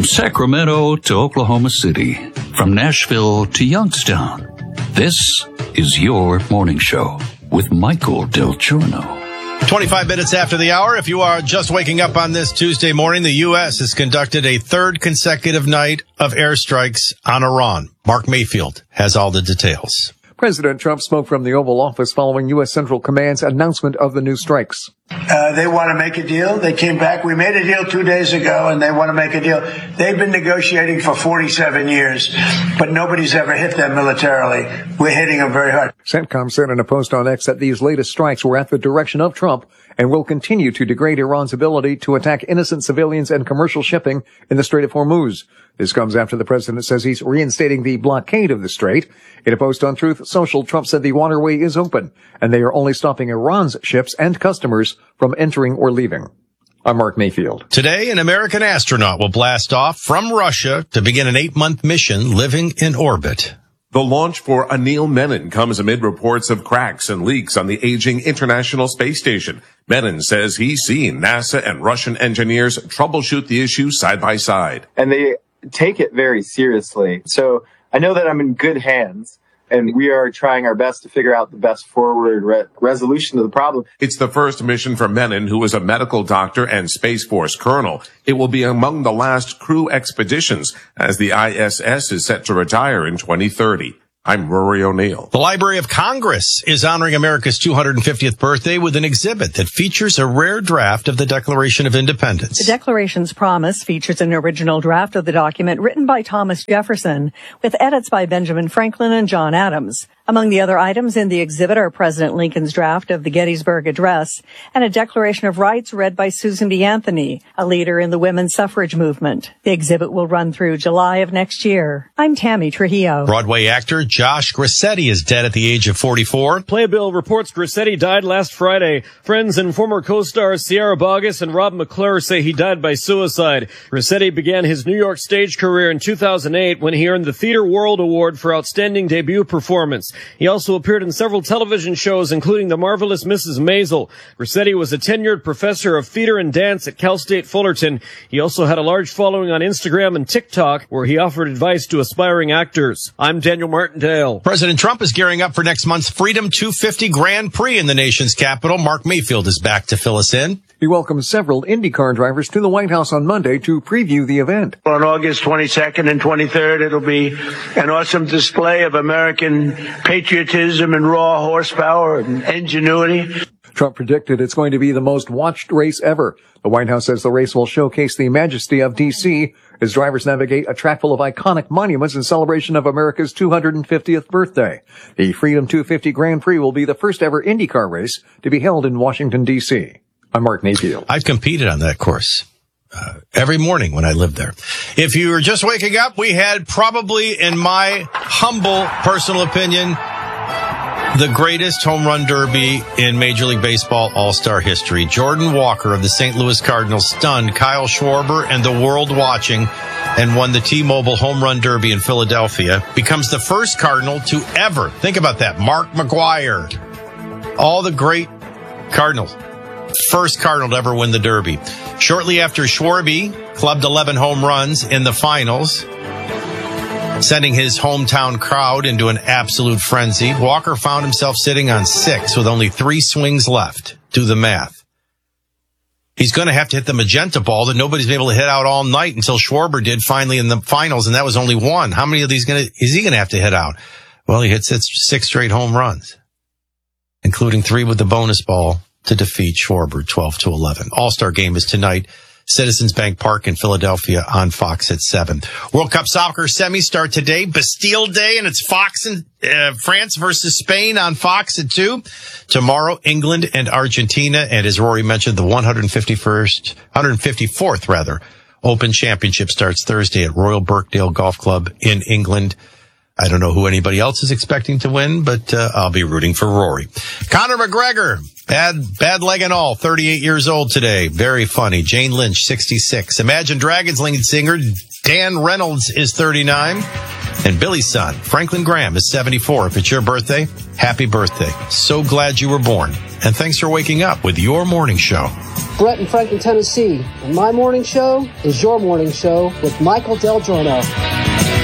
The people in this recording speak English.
Sacramento to Oklahoma City, from Nashville to Youngstown, this is your morning show with Michael Del Giorno. 25 minutes after the hour, if you are just waking up on this Tuesday morning, the U.S. has conducted a third consecutive night of airstrikes on Iran. Mark Mayfield has all the details. President Trump spoke from the Oval Office following U.S. Central Command's announcement of the new strikes. They want to make a deal. They came back. We made a deal 2 days ago, and they want to make a deal. They've been negotiating for 47 years, but nobody's ever hit them militarily. We're hitting them very hard. CENTCOM said in a post on X that these latest strikes were at the direction of Trump and will continue to degrade Iran's ability to attack innocent civilians and commercial shipping in the Strait of Hormuz. This comes after the president says he's reinstating the blockade of the strait. In a post on Truth Social, Trump said the waterway is open, and they are only stopping Iran's ships and customers from entering or leaving. I'm Mark Mayfield. Today, an American astronaut will blast off from Russia to begin an 8-month mission living in orbit. The launch for Anil Menon comes amid reports of cracks and leaks on the aging International Space Station. Menon says he's seen NASA and Russian engineers troubleshoot the issue side by side. And they take it very seriously. So I know that I'm in good hands, and we are trying our best to figure out the best forward resolution to the problem. It's the first mission for Menon, who is a medical doctor and Space Force colonel. It will be among the last crew expeditions, as the ISS is set to retire in 2030. I'm Rory O'Neill. The Library of Congress is honoring America's 250th birthday with an exhibit that features a rare draft of the Declaration of Independence. The Declaration's promise features an original draft of the document written by Thomas Jefferson, with edits by Benjamin Franklin and John Adams. Among the other items in the exhibit are President Lincoln's draft of the Gettysburg Address and a Declaration of Rights read by Susan B. Anthony, a leader in the women's suffrage movement. The exhibit will run through July of next year. I'm Tammy Trujillo. Broadway actor Josh Grassetti is dead at the age of 44. Playbill reports Grassetti died last Friday. Friends and former co-stars Sierra Boggess and Rob McClure say he died by suicide. Grassetti began his New York stage career in 2008 when he earned the Theater World Award for Outstanding Debut Performance. He also appeared in several television shows, including The Marvelous Mrs. Maisel. Grassetti was a tenured professor of theater and dance at Cal State Fullerton. He also had a large following on Instagram and TikTok, where he offered advice to aspiring actors. I'm Daniel Martindale. President Trump is gearing up for next month's Freedom 250 Grand Prix in the nation's capital. Mark Mayfield is back to fill us in. He welcomed several IndyCar drivers to the White House on Monday to preview the event. On August 22nd and 23rd, it'll be an awesome display of American patriotism and raw horsepower and ingenuity. Trump predicted it's going to be the most watched race ever. The White House says the race will showcase the majesty of D.C. as drivers navigate a track full of iconic monuments in celebration of America's 250th birthday. The Freedom 250 Grand Prix will be the first ever IndyCar race to be held in Washington, D.C. I'm Mark Mayfield. I've competed on that course every morning when I lived there. If you were just waking up, we had probably, in my humble personal opinion, the greatest home run derby in Major League Baseball All-Star history. Jordan Walker of the St. Louis Cardinals stunned Kyle Schwarber and the world watching and won the T-Mobile Home Run Derby in Philadelphia. Becomes the first Cardinal to ever, think about that, Mark McGwire, all the great Cardinals. First Cardinal to ever win the Derby. Shortly after Schwarber clubbed 11 home runs in the finals, sending his hometown crowd into an absolute frenzy, Walker found himself sitting on 6 with only 3 swings left. Do the math. He's going to have to hit the magenta ball that nobody's been able to hit out all night until Schwarber did finally in the finals, and that was only 1. How many of these is he going to have to hit out? Well, he hit 6 straight home runs, including 3 with the bonus ball to defeat Schwarber 12-11. All-Star game is tonight. Citizens Bank Park in Philadelphia on Fox at 7. World Cup soccer semis start today. Bastille Day, and it's Fox and France versus Spain on Fox at 2. Tomorrow, England and Argentina. And as Rory mentioned, the 154th Open Championship starts Thursday at Royal Birkdale Golf Club in England. I don't know who anybody else is expecting to win, but I'll be rooting for Rory. Conor McGregor, bad leg and all, 38 years old today. Very funny. Jane Lynch, 66. Imagine Dragons lead singer Dan Reynolds is 39. And Billy's son, Franklin Graham, is 74. If it's your birthday, happy birthday. So glad you were born. And thanks for waking up with your morning show. Brett in Franklin, Tennessee. And my morning show is your morning show with Michael Del Giorno.